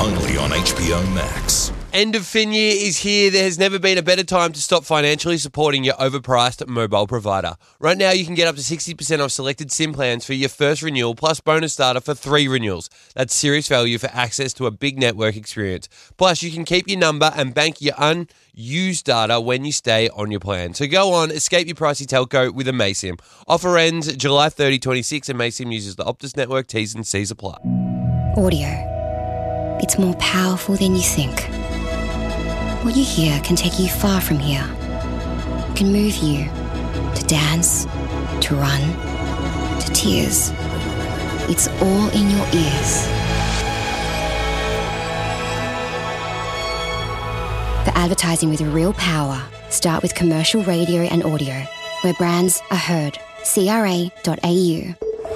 only on HBO Max. End of fin year is here. There has never been a better time to stop financially supporting your overpriced mobile provider. Right now, you can get up to 60% off selected SIM plans for your first renewal, plus bonus data for 3 renewals. That's serious value for access to a big network experience. Plus, you can keep your number and bank your unused data when you stay on your plan. So go on, escape your pricey telco with a Maysim. Offer ends July 30, 26, and Maysim uses the Optus network. T's and C's apply. Audio. It's more powerful than you think. What you hear can take you far from here. Can move you to dance, to run, to tears. It's all in your ears. For advertising with real power, start with commercial radio and audio, where brands are heard. CRA.au.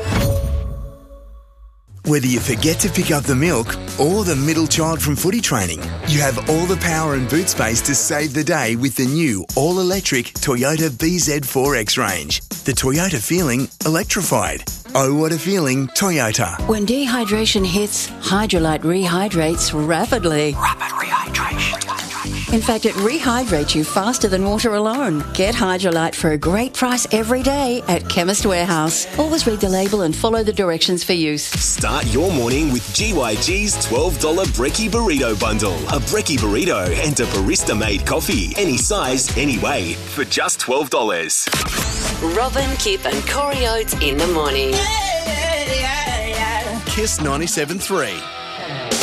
Whether you forget to pick up the milk or the middle child from footy training, you have all the power and boot space to save the day with the new all-electric Toyota BZ4X range. The Toyota feeling electrified. Oh, what a feeling, Toyota. When dehydration hits, Hydrolite rehydrates rapidly. Rapid rehydration. In fact, it rehydrates you faster than water alone. Get Hydrolite for a great price every day at Chemist Warehouse. Always read the label and follow the directions for use. Start your morning with GYG's $12 Brekkie Burrito Bundle. A Brekkie Burrito and a barista-made coffee. Any size, any way, for just $12. Robin, Kip and Corey Oates in the morning. Kiss 97.3.